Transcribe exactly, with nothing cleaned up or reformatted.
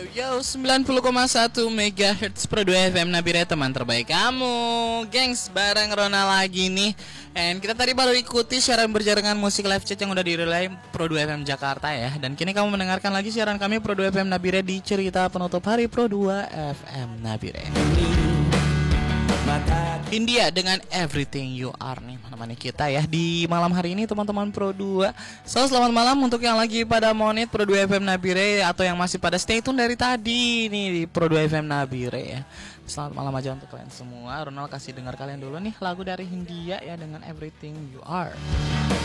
Yo, sembilan puluh koma satu megahertz Pro dua F M Nabire, teman terbaik kamu. Gengs, bareng Rona lagi nih. And kita tadi baru ikuti siaran berjaringan musik live chat yang udah direlay Pro dua F M Jakarta ya. Dan kini kamu mendengarkan lagi siaran kami Pro dua F M Nabire di cerita penutup hari Pro dua F M Nabire. India dengan Everything You Are nih menemani kita ya di malam hari ini teman-teman Pro dua. So selamat malam untuk yang lagi pada monit Pro dua F M Nabire atau yang masih pada stay tune dari tadi nih di Pro dua F M Nabire ya. Selamat malam aja untuk kalian semua. Ronald kasih dengar kalian dulu nih lagu dari India ya dengan Everything You Are.